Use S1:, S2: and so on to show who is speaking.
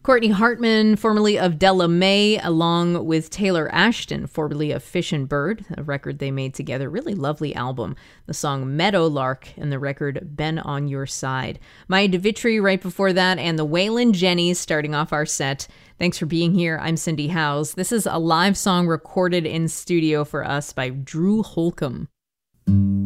S1: Courtney Hartman, formerly of Della Mae, along with Taylor Ashton, formerly of Fish and Bird, a record they made together. Really lovely album. The song Meadowlark and the record Been on Your Side. Maya DeVitri right before that, and the Waylon Jennys starting off our set. Thanks for being here. I'm Cindy Howes. This is a live song recorded in studio for us by Drew Holcomb.